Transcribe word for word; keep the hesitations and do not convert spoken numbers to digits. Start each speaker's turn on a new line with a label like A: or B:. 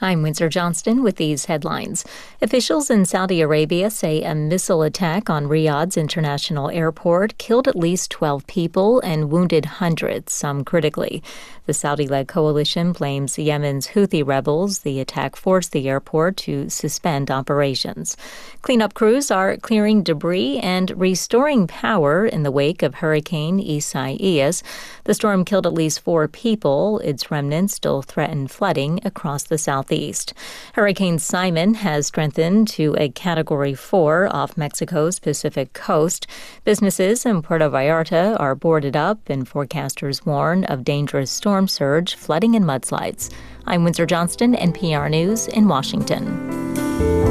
A: I'm Windsor Johnston with these headlines. Officials in Saudi Arabia say a missile attack on Riyadh's international airport killed at least twelve people and wounded hundreds, some critically. The Saudi-led coalition blames Yemen's Houthi rebels. The attack forced the airport to suspend operations. Cleanup crews are clearing debris and restoring power in the wake of Hurricane Isaias. The storm killed at least four people. Its remnants still threaten flooding across the southeast. Hurricane Simon has strengthened to a Category four off Mexico's Pacific coast. Businesses in Puerto Vallarta are boarded up, and forecasters warn of dangerous storm surge, flooding, and mudslides. I'm Windsor Johnston, N P R News in Washington.